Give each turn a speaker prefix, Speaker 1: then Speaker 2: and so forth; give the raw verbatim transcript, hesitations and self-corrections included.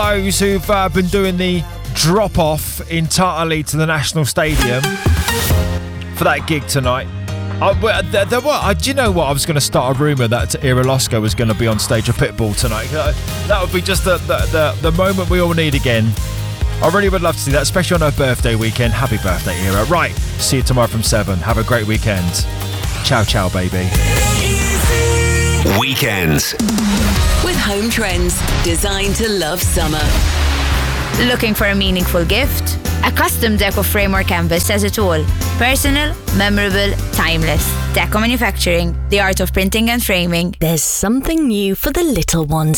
Speaker 1: Those who've uh, been doing the drop-off entirely to the National Stadium for that gig tonight. I, well, there, there were, I, do you know what? I was going to start a rumour that Ira Losco was going to be on stage with Pitbull tonight. That would be just the, the, the, the moment we all need again. I really would love to see that, especially on her birthday weekend. Happy birthday, Ira. Right, see you tomorrow from seven. Have a great weekend. Ciao, ciao, baby.
Speaker 2: Weekends
Speaker 3: with Home Trends, designed to love summer.
Speaker 4: Looking for a meaningful gift? A custom Deco frame or canvas says it all. Personal, memorable, timeless. Deco Manufacturing, the art of printing and framing.
Speaker 5: There's something new for the little ones